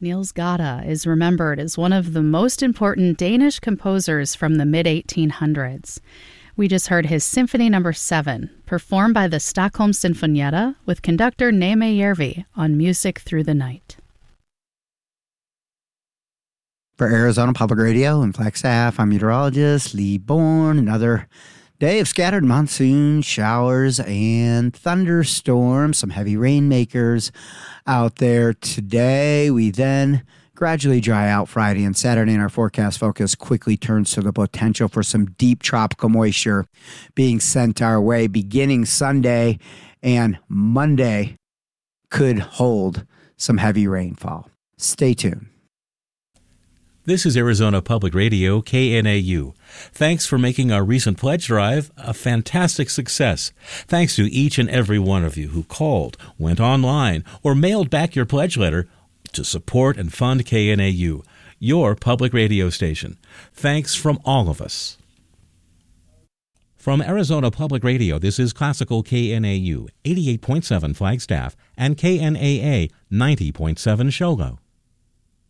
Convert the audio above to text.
Niels Gade is remembered as one of the most important Danish composers from the mid-1800s. We just heard his Symphony No. 7, performed by the Stockholm Sinfonietta with conductor Neeme Järvi on Music Through the Night. For Arizona Public Radio and Flagstaff, I'm meteorologist Lee Bourne. Another day of scattered monsoon showers and thunderstorms, some heavy rainmakers out there today. We then gradually dry out Friday and Saturday, and our forecast focus quickly turns to the potential for some deep tropical moisture being sent our way beginning Sunday, and Monday could hold some heavy rainfall. Stay tuned. This is Arizona Public Radio, KNAU. Thanks for making our recent pledge drive a fantastic success. Thanks to each and every one of you who called, went online, or mailed back your pledge letter to support and fund KNAU, your public radio station. Thanks from all of us. From Arizona Public Radio, this is Classical KNAU 88.7 Flagstaff and KNAA 90.7 Shogo.